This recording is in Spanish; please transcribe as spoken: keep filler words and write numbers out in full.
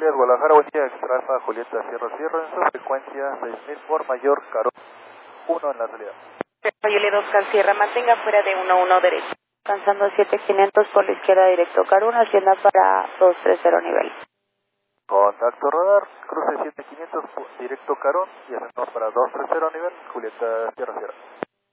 días, Guadalajara, buen día, Extrafa, Julieta, Sierra, Sierra, en su frecuencia seis mil por mayor, Caro uno en la salida. Julieta Oscar Sierra, mantenga fuera de uno uno derecho. Alcanzando siete quinientos por la izquierda directo, Caro uno, hacienda para dos tres cero nivel. Contacto radar, cruce siete quinientos, directo Carón y hacemos para dos tres cero nivel, Julieta, Sierra, Sierra.